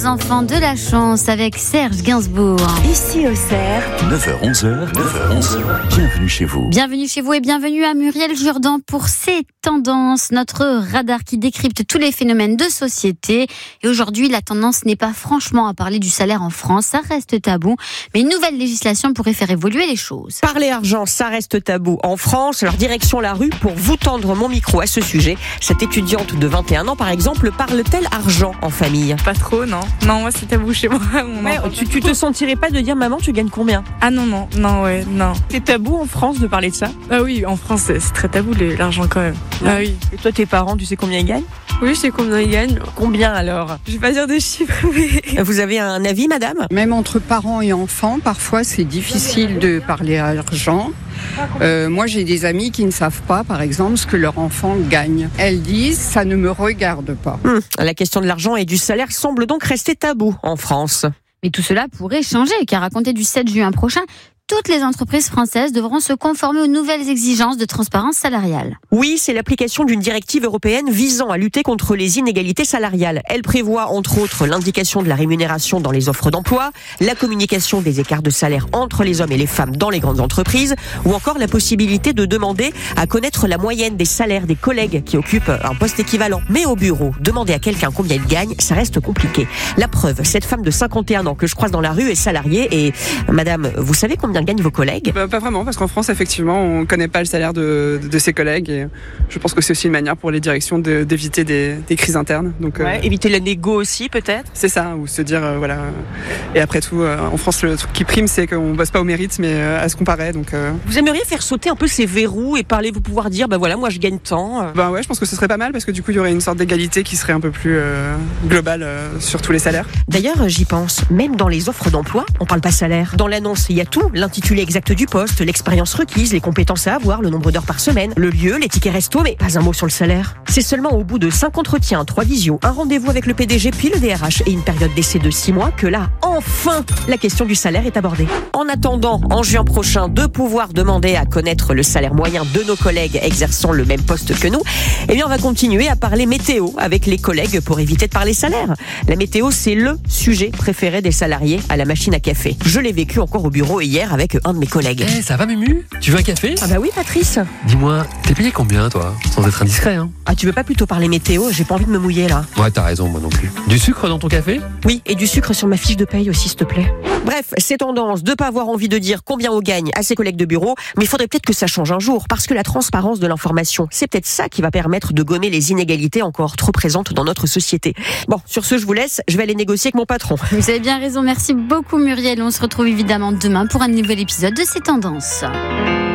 Enfants de la chance avec Serge Gainsbourg. Ici au Cerf, 9h-11h, bienvenue chez vous. Bienvenue chez vous et bienvenue à Muriel Jourdan pour ses tendances, notre radar qui décrypte tous les phénomènes de société. Et aujourd'hui, la tendance n'est pas franchement à parler du salaire en France, ça reste tabou, mais une nouvelle législation pourrait faire évoluer les choses. parler argent, ça reste tabou en France. Alors direction la rue pour vous tendre mon micro à ce sujet. Cette étudiante de 21 ans, par exemple, parle-t-elle argent en famille ? Pas trop, non. Non, moi c'est tabou chez moi. Tu te sentirais pas de dire maman, tu gagnes combien ? Ah non. C'est tabou en France de parler de ça ? Ah oui, en France c'est très tabou l'argent quand même. Ah oui. Et toi, tes parents, tu sais combien ils gagnent ? Oui, je sais combien ils gagnent. Combien alors ? Je vais pas dire des chiffres, mais... Vous avez un avis, madame ? Même entre parents et enfants, parfois c'est difficile de parler argent. Moi j'ai des amis qui ne savent pas, par exemple, ce que leur enfant gagne. Elles disent, ça ne me regarde pas. La question de l'argent et du salaire semble donc rester tabou en France. Mais tout cela pourrait changer, car à compter du 7 juin prochain, toutes les entreprises françaises devront se conformer aux nouvelles exigences de transparence salariale. Oui, c'est l'application d'une directive européenne visant à lutter contre les inégalités salariales. Elle prévoit entre autres l'indication de la rémunération dans les offres d'emploi, la communication des écarts de salaire entre les hommes et les femmes dans les grandes entreprises, ou encore la possibilité de demander à connaître la moyenne des salaires des collègues qui occupent un poste équivalent. Mais au bureau, demander à quelqu'un combien il gagne, ça reste compliqué. La preuve, cette femme de 51 ans que je croise dans la rue est salariée et madame, vous savez combien gagnent vos collègues ? Pas vraiment, parce qu'en France, effectivement, on ne connaît pas le salaire de ses collègues. Et je pense que c'est aussi une manière pour les directions d'éviter des crises internes. Donc, éviter la négo aussi, peut-être ? C'est ça, ou se dire, voilà. Et après tout, en France, le truc qui prime, c'est qu'on ne bosse pas au mérite, mais à ce qu'on paraît. Donc, Vous aimeriez faire sauter un peu ces verrous et vous pouvoir dire, voilà, moi je gagne tant. Ouais, je pense que ce serait pas mal, parce que du coup, il y aurait une sorte d'égalité qui serait un peu plus globale sur tous les salaires. D'ailleurs, j'y pense, même dans les offres d'emploi, on parle pas salaire. Dans l'annonce, il y a tout, l'intitulé exact du poste, l'expérience requise, les compétences à avoir, le nombre d'heures par semaine, le lieu, les tickets resto, mais pas un mot sur le salaire. C'est seulement au bout de 5 entretiens, 3 visios, un rendez-vous avec le PDG puis le DRH et une période d'essai de 6 mois que là, enfin, la question du salaire est abordée. En attendant, en juin prochain, de pouvoir demander à connaître le salaire moyen de nos collègues exerçant le même poste que nous, on va continuer à parler météo avec les collègues pour éviter de parler salaire. La météo, c'est le sujet préféré des salariés à la machine à café. Je l'ai vécu encore au bureau hier avec un de mes collègues. Ça va Mumu ? Tu veux un café ? Ah bah oui, Patrice. Dis-moi, t'es payé combien toi ? Sans être indiscret, hein ? Ah, tu veux pas plutôt parler météo ? J'ai pas envie de me mouiller là. Ouais, t'as raison, moi non plus. Du sucre dans ton café ? Oui, et du sucre sur ma fiche de paye aussi, s'il te plaît. Bref, c'est tendance de pas avoir envie de dire combien on gagne à ses collègues de bureau, mais il faudrait peut-être que ça change un jour, parce que la transparence de l'information, c'est peut-être ça qui va permettre de gommer les inégalités encore trop présentes dans notre société. Bon, sur ce, je vous laisse, je vais aller négocier avec mon patron. Vous avez bien raison, merci beaucoup Muriel. On se retrouve évidemment demain pour un nouvel épisode de ces tendances.